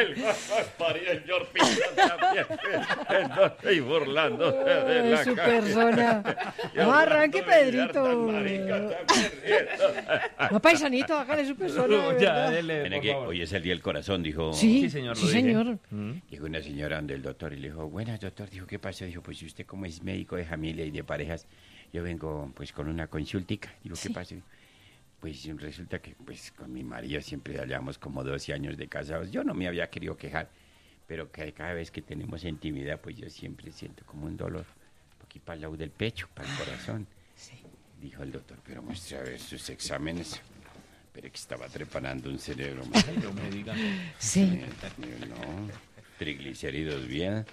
María, el George Pinto también. No estoy burlando de la su cara. persona. No arranque, Pedrito. No, paisanito, hágale su persona. de Ya, verdad. dele, Tiene por que- favor. Hoy es el día del corazón, dijo. Sí, Sí, señor, sí, lo dije. señor. Llegó una señora donde el doctor y le dijo, buenas, doctor. Dijo, ¿qué pasó? Dijo, pues usted como es médico de familia y de parejas, yo vengo pues con una consultica. Digo, ¿qué pasó? Pues resulta que pues con mi marido siempre llevamos como 12 años de casados. Yo no me había querido quejar, pero que cada vez que tenemos intimidad, pues yo siempre siento como un dolor. Aquí para el lado del pecho, para el corazón. Sí. Dijo el doctor, pero muestre a ver sus exámenes. Pero que estaba trepanando un cerebro. No me diga. Sí. No, triglicéridos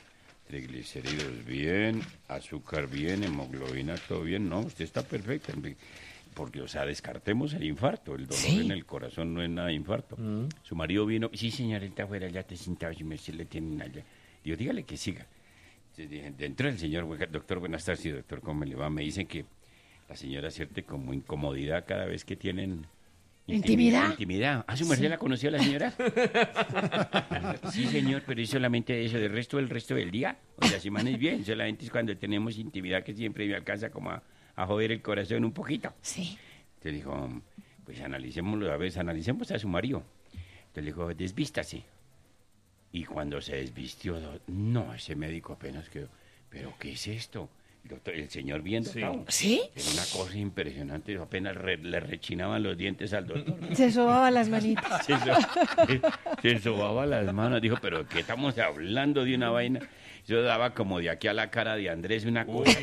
bien, azúcar bien, hemoglobina todo bien. No, usted está perfecta. Porque, o sea, descartemos el infarto. El dolor Sí. en el corazón no es nada de infarto. Su marido vino, sí, señor, él está afuera, ya te sentado, y me le tienen allá. Digo, dígale que siga. Entonces dije, dentro del señor, doctor, buenas tardes, sí, doctor, ¿cómo le va? Me dicen que la señora siente como incomodidad cada vez que tienen ¿Intimidad? Intimidad. ¿A su merced la conoció la señora? Sí, señor, pero es solamente eso. ¿El resto del día? O la semana es bien. Solamente es cuando tenemos intimidad que siempre me alcanza como a joder el corazón un poquito. Sí. Entonces dijo, pues analicémoslo, a ver, analicemos a su marido. Entonces le dijo, desvístase. Y cuando se desvistió, no, ese médico apenas quedó, ¿pero qué es esto? El señor bien dotado. ¿Sí? Era una cosa impresionante, apenas le rechinaban los dientes al doctor. Se sobaba las manitas. Se sobaba las manos, dijo, pero ¿qué estamos hablando de una vaina? Yo daba como de aquí a la cara de Andrés una cosa.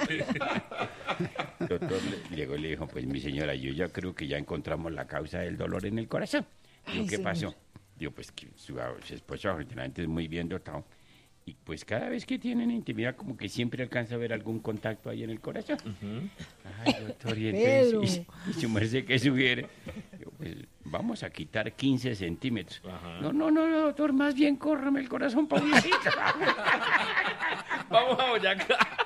El doctor llegó y le dijo, pues mi señora, yo ya creo que ya encontramos la causa del dolor en el corazón. Digo, Ay, ¿qué señor. pasó? Digo, pues que su esposo afortunadamente es muy bien dotado. Y pues cada vez que tienen intimidad, como que siempre alcanza a ver algún contacto ahí en el corazón. Ay, doctor, y Pedro. entonces, y su merced que sugiere. Digo, pues vamos a quitar 15 centímetros. No, doctor, más bien córrame el corazón, Paulito. Vamos a Boyacá.